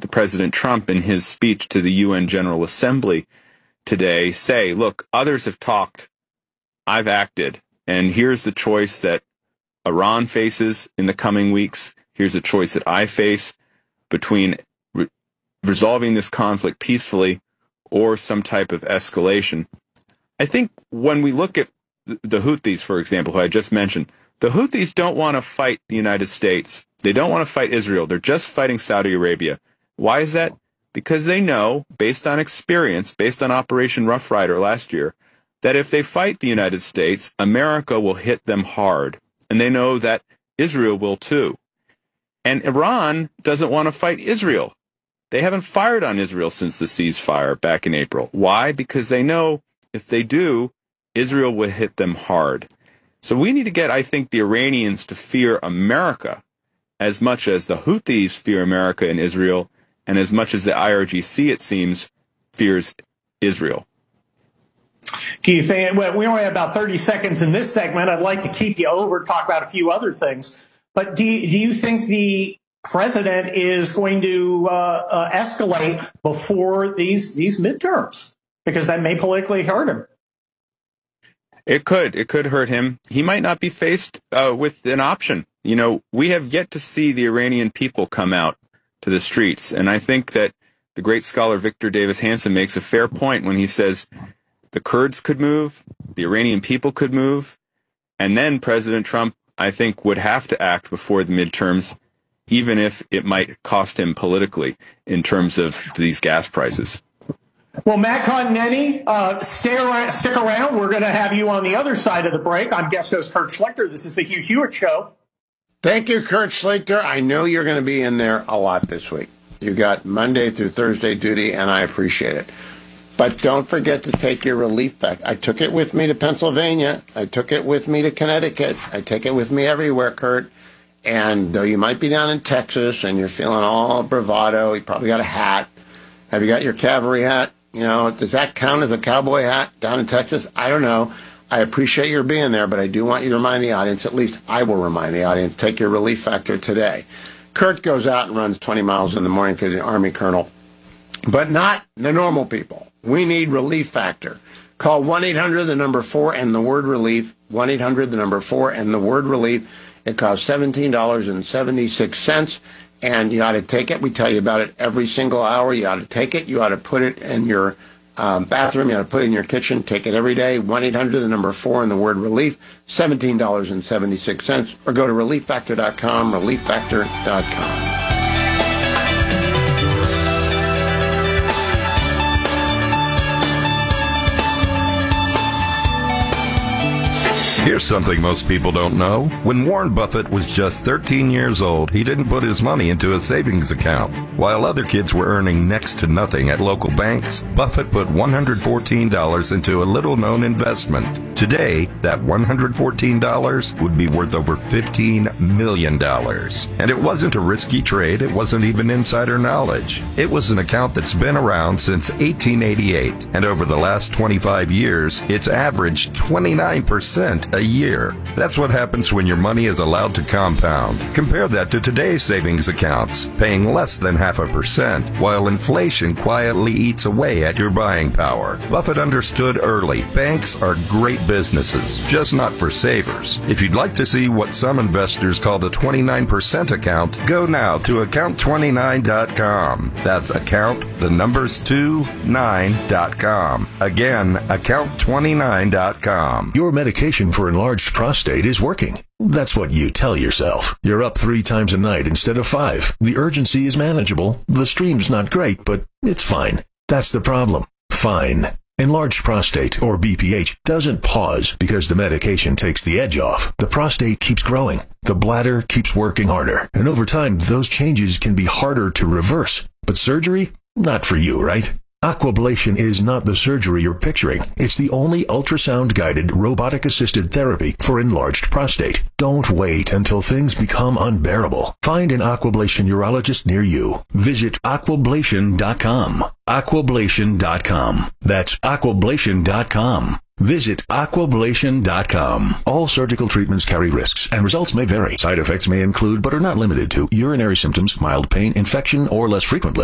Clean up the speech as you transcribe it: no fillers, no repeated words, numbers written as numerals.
President Trump in his speech to the UN General Assembly today say, look, others have talked, I've acted, and here's the choice that Iran faces in the coming weeks. Here's a choice that I face between resolving this conflict peacefully or some type of escalation. I think when we look at the Houthis, for example, who I just mentioned, the Houthis don't want to fight the United States. They don't want to fight Israel. They're just fighting Saudi Arabia. Why is that? Because they know, based on experience, based on Operation Rough Rider last year, that if they fight the United States, America will hit them hard. And they know that Israel will too. And Iran doesn't want to fight Israel. They haven't fired on Israel since the ceasefire back in April. Why? Because they know if they do, Israel will hit them hard. So we need to get, I think, the Iranians to fear America as much as the Houthis fear America and Israel, and as much as the IRGC, it seems, fears Israel. Keith, well, we only have about 30 seconds in this segment. I'd like to keep you over, talk about a few other things. But do you think the president is going to escalate before these midterms? Because that may politically hurt him. It could hurt him. He might not be faced with an option. You know, we have yet to see the Iranian people come out to the streets. And I think that the great scholar Victor Davis Hanson makes a fair point when he says the Kurds could move, the Iranian people could move, and then President Trump, I think, would have to act before the midterms, even if it might cost him politically in terms of these gas prices. Well, Matt Continetti, stick around. We're going to have you on the other side of the break. I'm guest host Kurt Schlichter. This is the Hugh Hewitt Show. Thank you, Kurt Schlichter. I know you're going to be in there a lot this week. You got Monday through Thursday duty, and I appreciate it. But don't forget to take your relief factor. I took it with me to Pennsylvania. I took it with me to Connecticut. I take it with me everywhere, Kurt. And though you might be down in Texas and you're feeling all bravado, you probably got a hat. Have you got your cavalry hat? You know, does that count as a cowboy hat down in Texas? I don't know. I appreciate your being there, but I do want you to remind the audience, at least I will remind the audience, take your relief factor today. Kurt goes out and runs 20 miles in the morning because he's an Army colonel, but not the normal people. We need relief factor. Call 1-800, the number 4, and the word relief. 1-800, the number 4, and the word relief. It costs $17.76, and you ought to take it. We tell you about it every single hour. You ought to take it. You ought to put it in your bathroom. You ought to put it in your kitchen. Take it every day. 1-800, the number 4, and the word relief. $17.76, or go to relieffactor.com, relieffactor.com. Here's something most people don't know. When Warren Buffett was just 13 years old, he didn't put his money into a savings account. While other kids were earning next to nothing at local banks, Buffett put $114 into a little-known investment. Today, that $114 would be worth over $15 million. And it wasn't a risky trade. It wasn't even insider knowledge. It was an account that's been around since 1888. And over the last 25 years, it's averaged 29% a year. That's what happens when your money is allowed to compound. Compare that to today's savings accounts, paying less than 0.5%, while inflation quietly eats away at your buying power. Buffett understood early, banks are great businesses, just not for savers. If you'd like to see what some investors call the 29% account, go now to account29.com. That's account, the numbers 29.com. Again, account29.com. Your medication for enlarged prostate is working. That's what you tell yourself. You're up 3 times a night instead of 5. The urgency is manageable. The stream's not great, but it's fine. That's the problem. Fine. Enlarged prostate, or BPH, doesn't pause because the medication takes the edge off. The prostate keeps growing. The bladder keeps working harder. And over time, those changes can be harder to reverse. But surgery? Not for you, right? Aquablation is not the surgery you're picturing. It's the only ultrasound-guided, robotic-assisted therapy for enlarged prostate. Don't wait until things become unbearable. Find an Aquablation urologist near you. Visit aquablation.com. Aquablation.com. That's aquablation.com. Visit aquablation.com. All surgical treatments carry risks, and results may vary. Side effects may include, but are not limited to, urinary symptoms, mild pain, infection, or less frequently,